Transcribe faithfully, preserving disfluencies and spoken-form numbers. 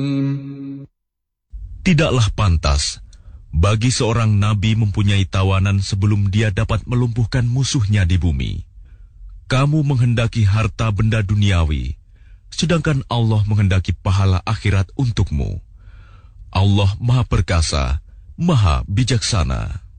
Tidaklah pantas bagi seorang nabi mempunyai tawanan sebelum dia dapat melumpuhkan musuhnya di bumi. Kamu menghendaki harta benda duniawi, sedangkan Allah menghendaki pahala akhirat untukmu. Allah Maha Perkasa, Maha Bijaksana.